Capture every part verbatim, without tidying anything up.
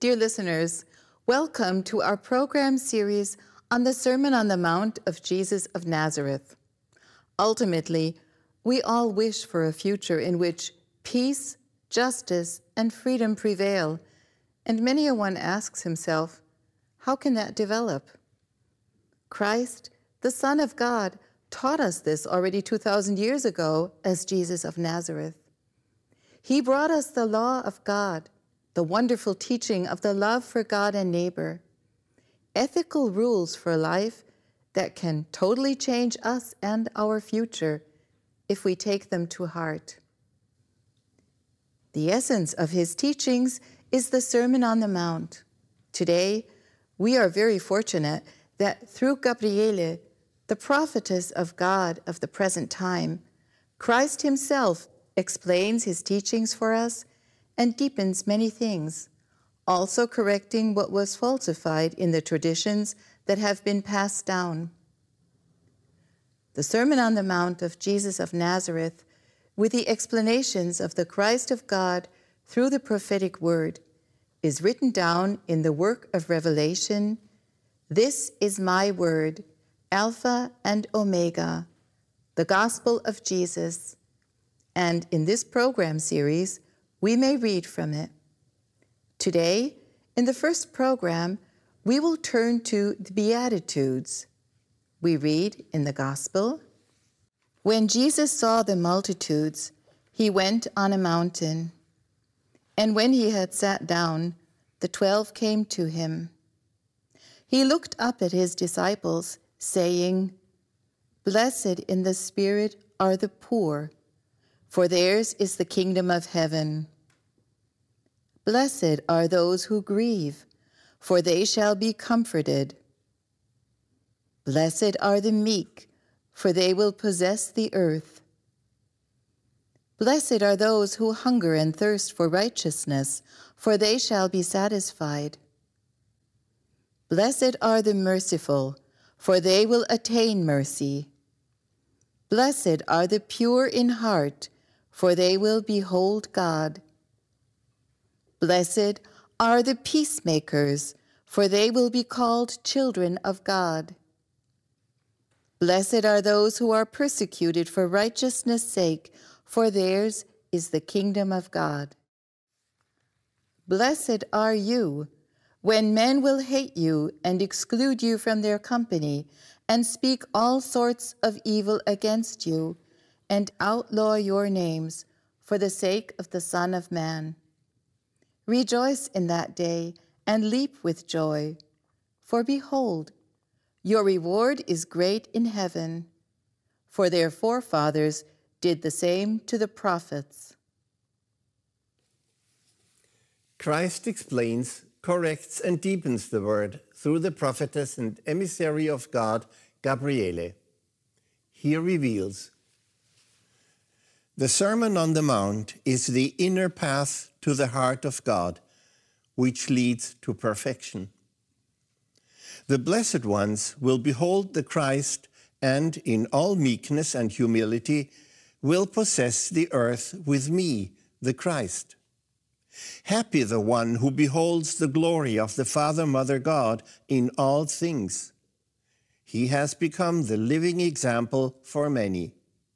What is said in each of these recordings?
Dear listeners, welcome to our program series on the Sermon on the Mount of Jesus of Nazareth. Ultimately, we all wish for a future in which peace, justice, and freedom prevail, and many a one asks himself, how can that develop? Christ, the Son of God, taught us this already two thousand years ago as Jesus of Nazareth. He brought us the law of God, the wonderful teaching of the love for God and neighbor, ethical rules for life that can totally change us and our future if we take them to heart. The essence of his teachings is the Sermon on the Mount. Today, we are very fortunate that through Gabriele, the prophetess of God of the present time, Christ himself explains his teachings for us and deepens many things, also correcting what was falsified in the traditions that have been passed down. The Sermon on the Mount of Jesus of Nazareth, with the explanations of the Christ of God through the prophetic word, is written down in the work of Revelation. This is my word, Alpha and Omega, the gospel of Jesus. And in this program series, we may read from it. Today, in the first program, we will turn to the Beatitudes. We read in the Gospel, "When Jesus saw the multitudes, he went on a mountain. And when he had sat down, the twelve came to him. He looked up at his disciples, saying, 'Blessed in the spirit are the poor, for theirs is the kingdom of heaven. Blessed are those who grieve, for they shall be comforted. Blessed are the meek, for they will possess the earth. Blessed are those who hunger and thirst for righteousness, for they shall be satisfied. Blessed are the merciful, for they will attain mercy. Blessed are the pure in heart, for they will behold God. Blessed are the peacemakers, for they will be called children of God. Blessed are those who are persecuted for righteousness' sake, for theirs is the kingdom of God. Blessed are you, when men will hate you and exclude you from their company, and speak all sorts of evil against you, and outlaw your names for the sake of the Son of Man. Rejoice in that day and leap with joy, for behold, your reward is great in heaven, for their forefathers did the same to the prophets.'" Christ explains, corrects, and deepens the word through the prophetess and emissary of God, Gabriele. He reveals, the Sermon on the Mount is the inner path to the heart of God, which leads to perfection. The blessed ones will behold the Christ and, in all meekness and humility, will possess the earth with me, the Christ. Happy the one who beholds the glory of the Father, Mother God in all things. He has become the living example for many.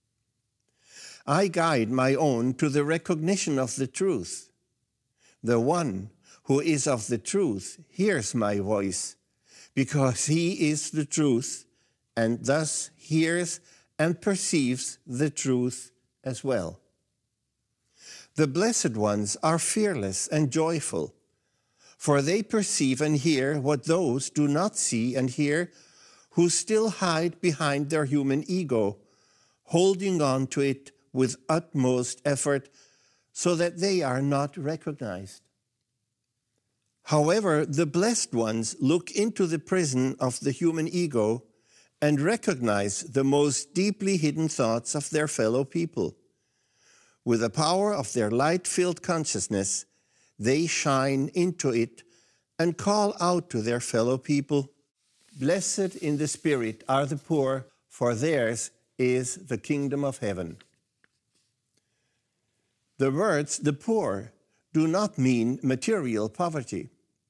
I guide my own to the recognition of the truth. The one who is of the truth hears my voice, because he is the truth, and thus hears and perceives the truth as well. The blessed ones are fearless and joyful, for they perceive and hear what those do not see and hear, who still hide behind their human ego, holding on to it with utmost effort so that they are not recognized. However, the blessed ones look into the prison of the human ego and recognize the most deeply hidden thoughts of their fellow people. With the power of their light-filled consciousness, they shine into it and call out to their fellow people, "Blessed in the spirit are the poor, for theirs is the kingdom of heaven." The words "the poor" do not mean material poverty.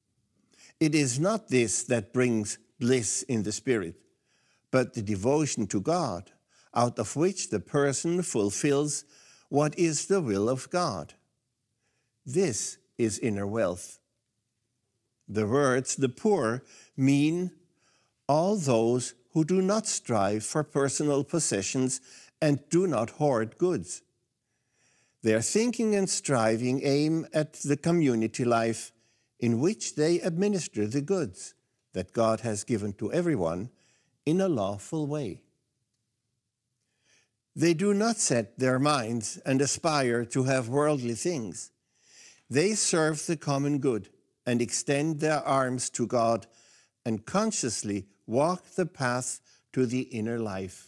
It is not this that brings bliss in the spirit, but the devotion to God, out of which the person fulfills what is the will of God. This is inner wealth. The words "the poor" mean all those who do not strive for personal possessions and do not hoard goods. Their thinking and striving aim at the community life in which they administer the goods that God has given to everyone in a lawful way. They do not set their minds and aspire to have worldly things. They serve the common good and extend their arms to God and consciously walk the path to the inner life.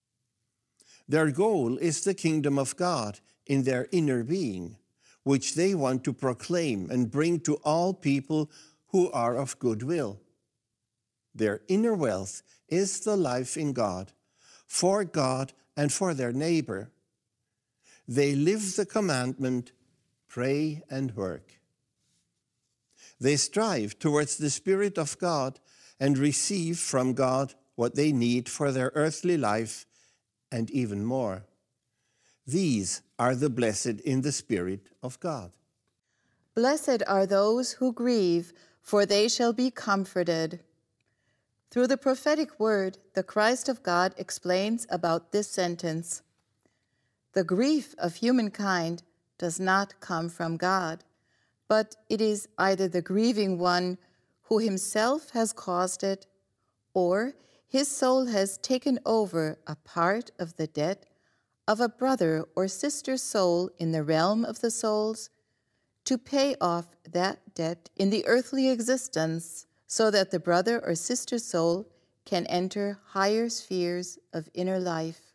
Their goal is the kingdom of God in their inner being, which they want to proclaim and bring to all people who are of good will. Their inner wealth is the life in God, for God and for their neighbor. They live the commandment, pray and work. They strive towards the Spirit of God and receive from God what they need for their earthly life and even more. These are the blessed in the Spirit of God. Blessed are those who grieve, for they shall be comforted. Through the prophetic word, the Christ of God explains about this sentence. The grief of humankind does not come from God, but it is either the grieving one who himself has caused it, or his soul has taken over a part of the debt of a brother or sister's soul in the realm of the souls, to pay off that debt in the earthly existence, so that the brother or sister's soul can enter higher spheres of inner life.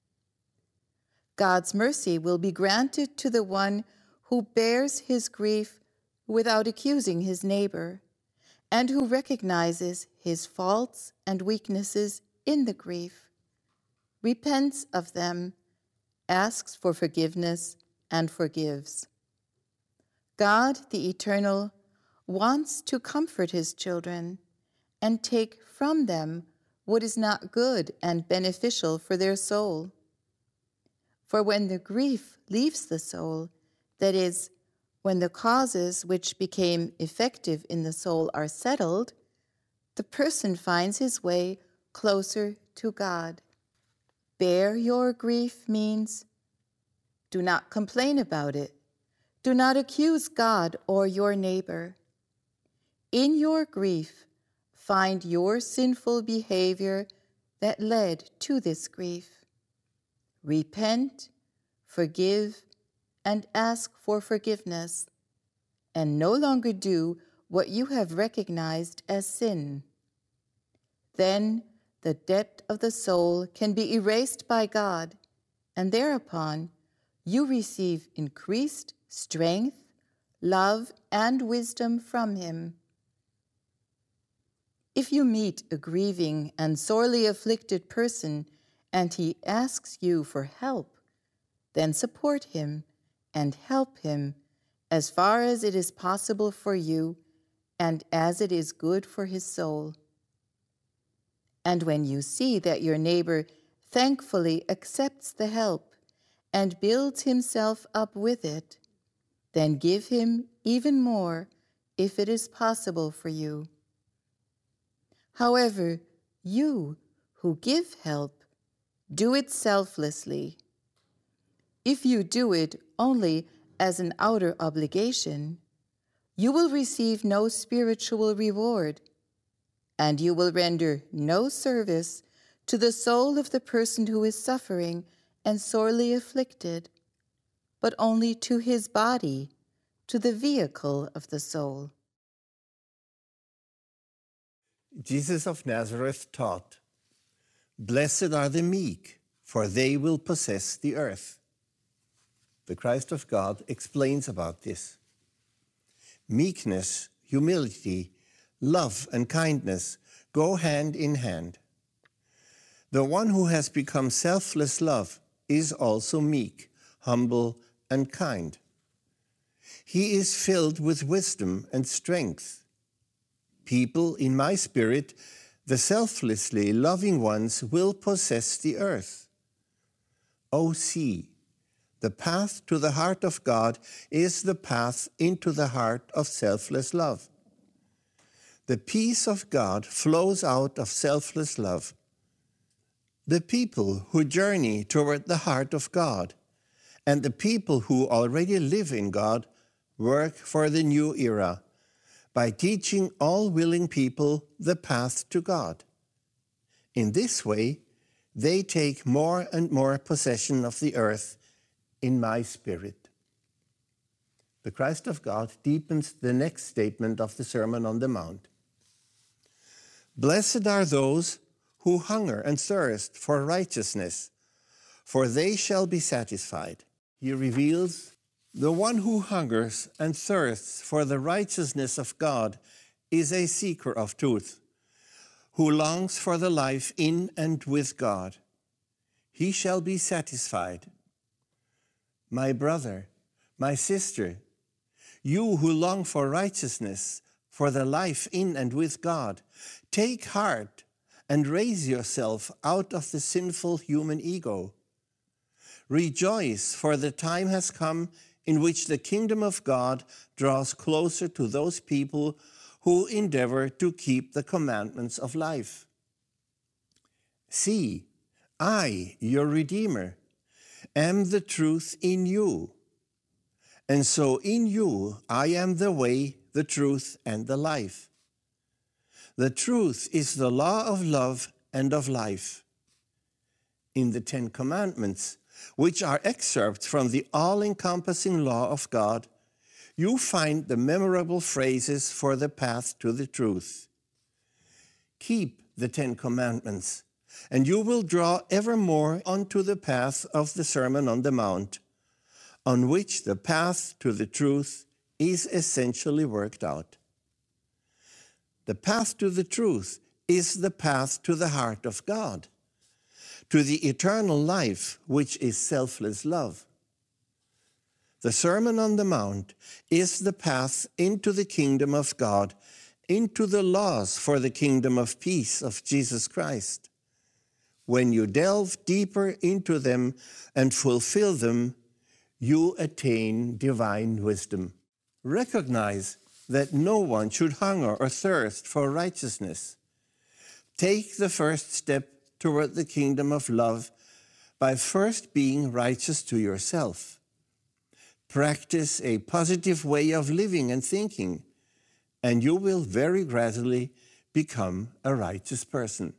God's mercy will be granted to the one who bears his grief without accusing his neighbor, and who recognizes his faults and weaknesses in the grief, repents of them, asks for forgiveness, and forgives. God, the Eternal, wants to comfort his children and take from them what is not good and beneficial for their soul. For when the grief leaves the soul, that is, when the causes which became effective in the soul are settled, the person finds his way closer to God. Bear your grief means do not complain about it. Do not accuse God or your neighbor. In your grief, find your sinful behavior that led to this grief. Repent, forgive, and ask for forgiveness, and no longer do what you have recognized as sin. Then the debt of the soul can be erased by God, and thereupon you receive increased strength, love, and wisdom from him. If you meet a grieving and sorely afflicted person and he asks you for help, then support him and help him as far as it is possible for you and as it is good for his soul. And when you see that your neighbor thankfully accepts the help and builds himself up with it, then give him even more if it is possible for you. However, you who give help, do it selflessly. If you do it only as an outer obligation, you will receive no spiritual reward, and you will render no service to the soul of the person who is suffering and sorely afflicted, but only to his body, to the vehicle of the soul. Jesus of Nazareth taught, "Blessed are the meek, for they will possess the earth." The Christ of God explains about this. Meekness, humility, love, and kindness go hand in hand. The one who has become selfless love is also meek, humble, and kind. He is filled with wisdom and strength. people in my spirit, the selflessly loving ones, will possess the earth. O see, the path to the heart of God is the path into the heart of selfless love. The peace of God flows out of selfless love. The people who journey toward the heart of God and the people who already live in God work for the new era by teaching all willing people the path to God. In this way, they take more and more possession of the earth in my spirit. The Christ of God deepens the next statement of the Sermon on the Mount. Blessed are those who hunger and thirst for righteousness, for they shall be satisfied. He reveals the one who hungers and thirsts for the righteousness of God is a seeker of truth, who longs for the life in and with God. He shall be satisfied. My brother, my sister, you who long for righteousness, for the life in and with God, take heart and raise yourself out of the sinful human ego. Rejoice, for the time has come in which the kingdom of God draws closer to those people who endeavor to keep the commandments of life. See, I, your Redeemer, am the truth in you. And so in you I am the way, the truth, and the life. The truth is the law of love and of life. In the Ten Commandments, which are excerpts from the all-encompassing law of God, you find the memorable phrases for the path to the truth. Keep the Ten Commandments, and you will draw ever more onto the path of the Sermon on the Mount, on which the path to the truth is essentially worked out. The path to the truth is the path to the heart of God, to the eternal life, which is selfless love. The Sermon on the Mount is the path into the kingdom of God, into the laws for the kingdom of peace of Jesus Christ. When you delve deeper into them and fulfill them, you attain divine wisdom. Recognize that no one should hunger or thirst for righteousness. Take the first step toward the kingdom of love by first being righteous to yourself. Practice a positive way of living and thinking, and you will very gradually become a righteous person.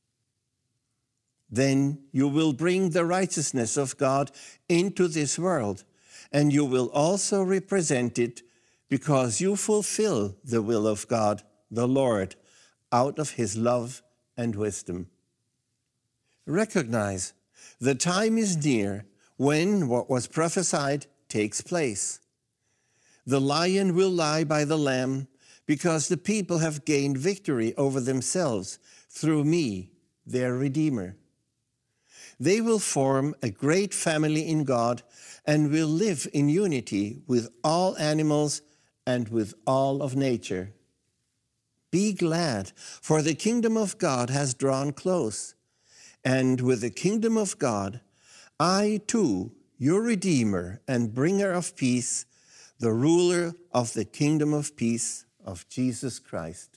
Then you will bring the righteousness of God into this world, and you will also represent it because you fulfill the will of God, the Lord, out of his love and wisdom. Recognize the time is near when what was prophesied takes place. The lion will lie by the lamb because the people have gained victory over themselves through me, their Redeemer. They will form a great family in God and will live in unity with all animals and with all of nature. Be glad, for the kingdom of God has drawn close. And with the kingdom of God, I too, your Redeemer and bringer of peace, the ruler of the kingdom of peace of Jesus Christ.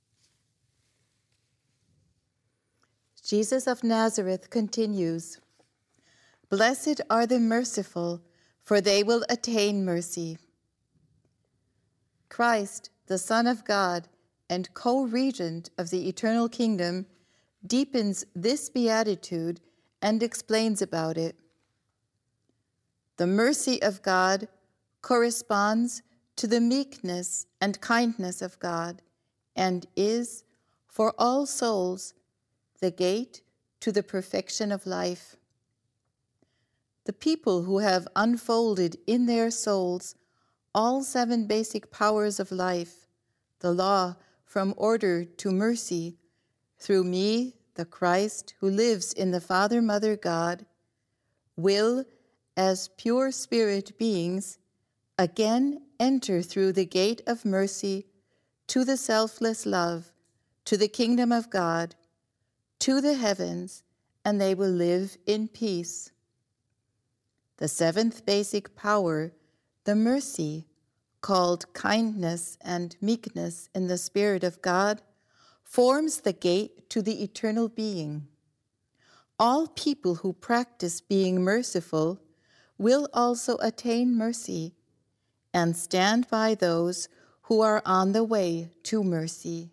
Jesus of Nazareth continues, Blessed are the merciful, for they will attain mercy. Christ, the Son of God and co-regent of the eternal kingdom, deepens this beatitude and explains about it. The mercy of God corresponds to the meekness and kindness of God and is, for all souls, the gate to the perfection of life. The people who have unfolded in their souls all seven basic powers of life, the law from order to mercy, through me, the Christ who lives in the Father, Mother, God, will, as pure spirit beings, again enter through the gate of mercy to the selfless love, to the kingdom of God, to the heavens, and they will live in peace. The seventh basic power, the mercy, called kindness and meekness in the Spirit of God, forms the gate to the eternal being. All people who practice being merciful will also attain mercy and stand by those who are on the way to mercy.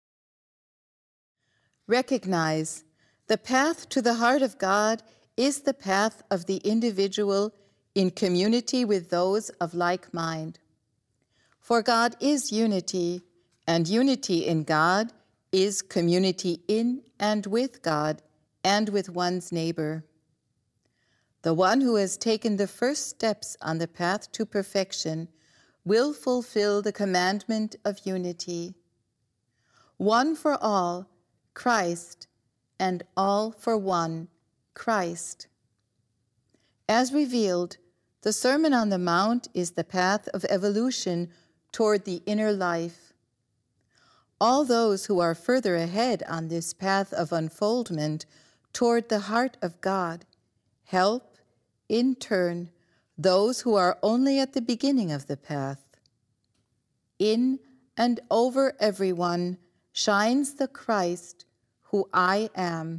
Recognize the path to the heart of God is the path of the individual in community with those of like mind. For God is unity, and unity in God is community in and with God and with one's neighbor. The one who has taken the first steps on the path to perfection will fulfill the commandment of unity. One for all, Christ, and all for one, Christ. As revealed, the Sermon on the Mount is the path of evolution toward the inner life. All those who are further ahead on this path of unfoldment toward the heart of God help, in turn, those who are only at the beginning of the path. In and over everyone shines the Christ who I am.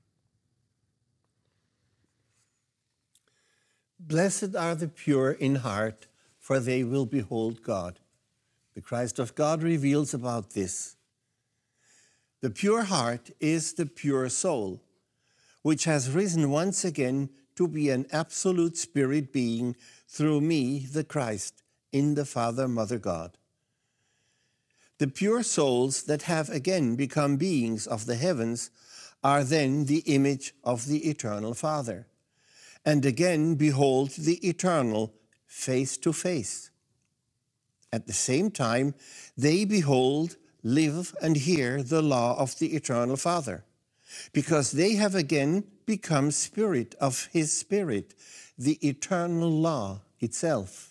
Blessed are the pure in heart, for they will behold God. The Christ of God reveals about this. The pure heart is the pure soul, which has risen once again to be an absolute spirit being through me, the Christ, in the Father, Mother God. The pure souls that have again become beings of the heavens are then the image of the eternal Father, and again behold the eternal face to face. At the same time, they behold, live, and hear the law of the eternal Father, because they have again become spirit of his Spirit, the eternal law itself.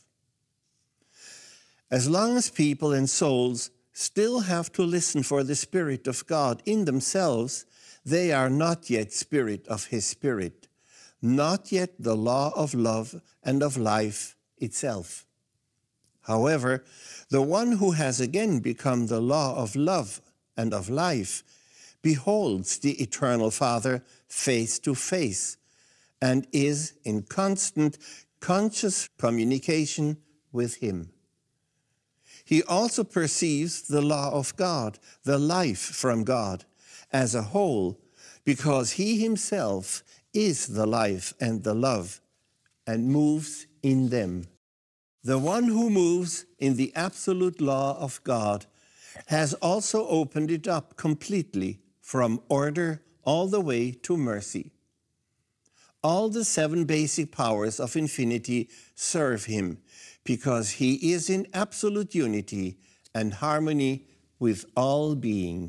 As long as people and souls still have to listen for the Spirit of God in themselves, they are not yet spirit of his Spirit, not yet the law of love and of life itself. However, the one who has again become the law of love and of life beholds the eternal Father face to face and is in constant, conscious communication with him. He also perceives the law of God, the life from God, as a whole, because he himself is the life and the love and moves in them. The one who moves in the absolute law of God has also opened it up completely from order all the way to mercy. All the seven basic powers of infinity serve him because he is in absolute unity and harmony with all being.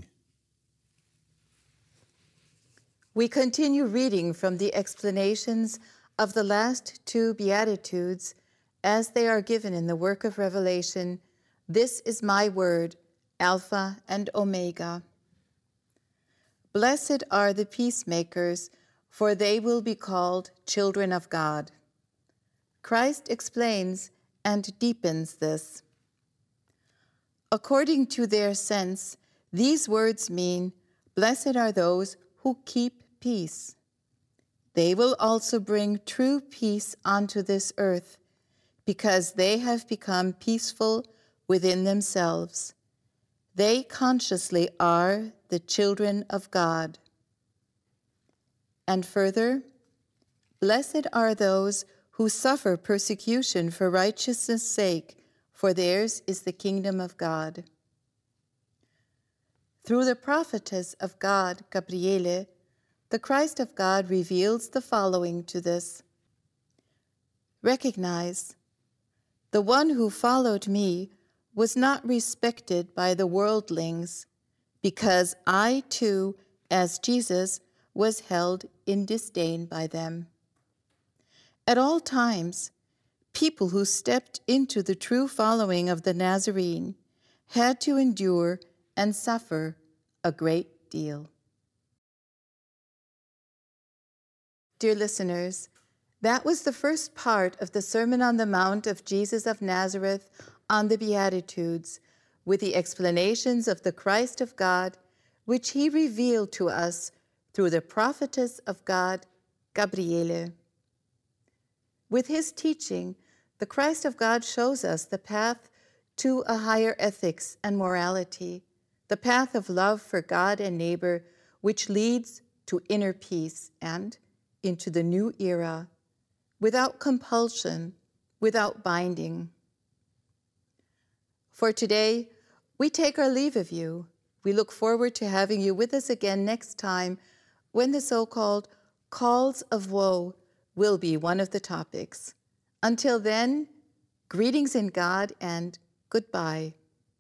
We continue reading from the explanations of the last two Beatitudes as they are given in the work of Revelation. This is my word, Alpha and Omega. Blessed are the peacemakers, for they will be called children of God. Christ explains and deepens this. According to their sense, these words mean, blessed are those who keep peace. They will also bring true peace onto this earth, because they have become peaceful within themselves. They consciously are the children of God. And further, blessed are those who suffer persecution for righteousness' sake, for theirs is the kingdom of God. Through the prophetess of God, Gabriele, the Christ of God reveals the following to this. Recognize, the one who followed me was not respected by the worldlings, because I too, as Jesus, was held in disdain by them. At all times, people who stepped into the true following of the Nazarene had to endure and suffer a great deal. Dear listeners, that was the first part of the Sermon on the Mount of Jesus of Nazareth on the Beatitudes, with the explanations of the Christ of God, which he revealed to us through the prophetess of God, Gabriele. With his teaching, the Christ of God shows us the path to a higher ethics and morality, the path of love for God and neighbor, which leads to inner peace and into the new era, without compulsion, without binding. For today, we take our leave of you. We look forward to having you with us again next time when the so-called calls of woe will be one of the topics. Until then, greetings in God and goodbye.